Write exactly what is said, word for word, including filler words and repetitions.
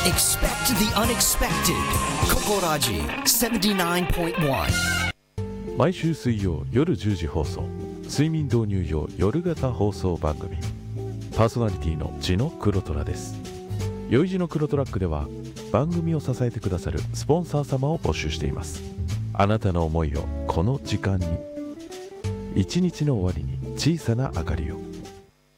Expect the unexpected. Kokorajiセブンティナインポイントワン。 毎週水曜夜じゅうじ放送、睡眠導入用夜型放送番組。パーソナリティのジの黒虎です。よいじの黒トラックでは番組を支えてくださるスポンサー様を募集しています。あなたの思いをこの時間に、一日の終わりに小さな明かりを。